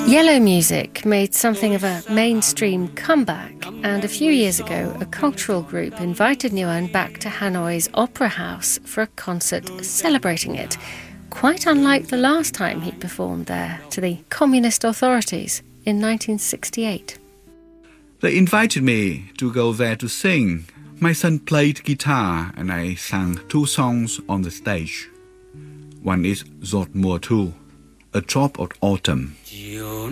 Yellow music made something of a mainstream comeback, and a few years ago a cultural group invited Nguyen back to Hanoi's Opera House for a concert celebrating it, quite unlike the last time he performed there to the communist authorities in 1968. They invited me to go there to sing. My son played guitar and I sang 2 songs on the stage. One is Giọt mùa thu, A Drop of Autumn.